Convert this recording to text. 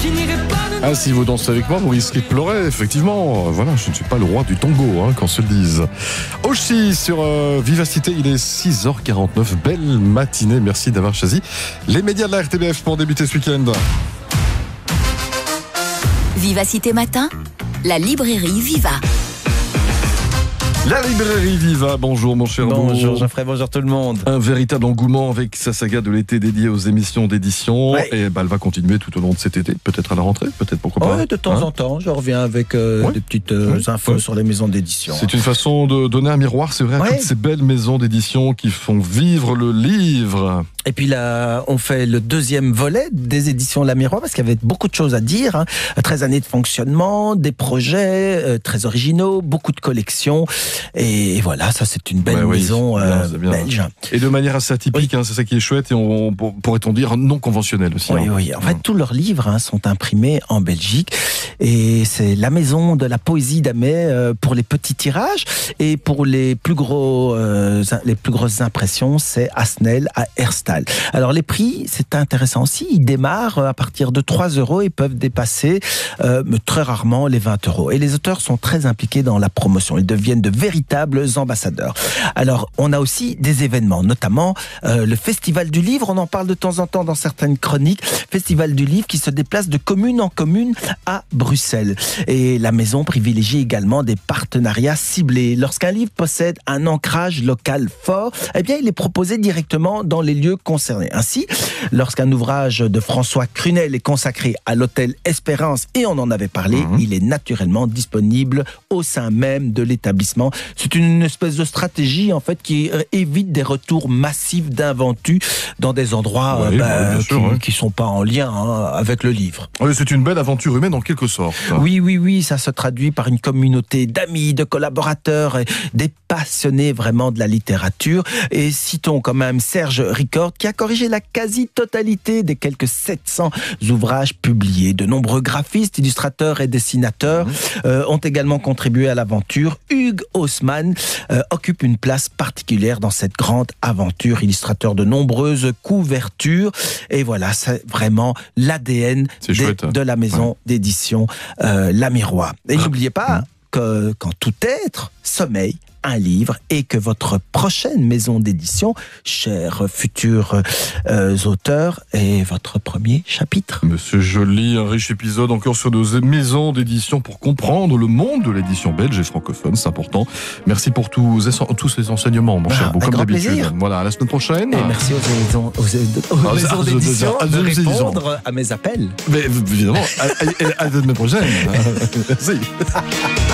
Ah, si vous dansez avec moi, vous risquez de pleurer, effectivement. Voilà, je ne suis pas le roi du tango, qu'on se le dise. Aussi, sur Vivacité, il est 6h49. Belle matinée, merci d'avoir choisi les médias de la RTBF pour débuter ce week-end. Vivacité Matin, la librairie Viva. La librairie Viva, bonjour mon cher Beau. Bonjour Geoffrey, bonjour tout le monde. Un véritable engouement avec sa saga de l'été dédiée aux émissions d'édition. Ouais. Et elle va continuer tout au long de cet été, peut-être à la rentrée, peut-être pourquoi pas. Ouais, de temps en temps, je reviens avec des petites infos sur les maisons d'édition. C'est une façon de donner un miroir, c'est vrai, à toutes ces belles maisons d'édition qui font vivre le livre. Et puis là, on fait le deuxième volet des éditions La Miroir, parce qu'il y avait beaucoup de choses à dire. 13 années de fonctionnement, des projets très originaux, beaucoup de collections. Et voilà, ça c'est une belle maison belge. Et de manière assez atypique, c'est ça qui est chouette, et pourrait-on dire non conventionnel aussi. Oui. En fait, tous leurs livres sont imprimés en Belgique. Et c'est la maison de la poésie d'Amet pour les petits tirages. Et pour les plus grosses impressions, c'est Asnel à Herstal. Alors les prix, c'est intéressant aussi. Ils démarrent à partir de 3 € et peuvent dépasser très rarement les 20 €. Et les auteurs sont très impliqués dans la promotion. Ils deviennent de véritables ambassadeurs. Alors, on a aussi des événements, notamment le Festival du Livre. On en parle de temps en temps dans certaines chroniques. Festival du Livre qui se déplace de commune en commune à Bruxelles. Et la maison privilégie également des partenariats ciblés. Lorsqu'un livre possède un ancrage local fort, eh bien, il est proposé directement dans les lieux concernés. Ainsi, lorsqu'un ouvrage de François Crunel est consacré à l'hôtel Espérance, et on en avait parlé, il est naturellement disponible au sein même de l'établissement. C'est une espèce de stratégie, en fait, qui évite des retours massifs d'inventus dans des endroits qui sont pas en lien avec le livre. Oui, c'est une belle aventure humaine en quelque sorte. Oui, ça se traduit par une communauté d'amis, de collaborateurs, et des passionnés vraiment de la littérature. Et citons quand même Serge Ricord, qui a corrigé la quasi-totalité des quelques 700 ouvrages publiés. De nombreux graphistes, illustrateurs et dessinateurs ont également contribué à l'aventure. Hugues Haussmann occupe une place particulière dans cette grande aventure, illustrateur de nombreuses couvertures. Et voilà, c'est vraiment l'ADN de la maison d'édition La Miroir. Et n'oubliez pas que quand tout être sommeille, un livre, et que votre prochaine maison d'édition, chers futurs auteurs, est votre premier chapitre. Monsieur Joly, un riche épisode encore sur nos maisons d'édition pour comprendre le monde de l'édition belge et francophone, c'est important. Merci pour tous ces enseignements, mon cher Beau, comme d'habitude. Plaisir. Voilà, à la semaine prochaine. Et merci aux maisons d'édition de répondre à mes appels. Mais évidemment, à la semaine prochaine. Merci.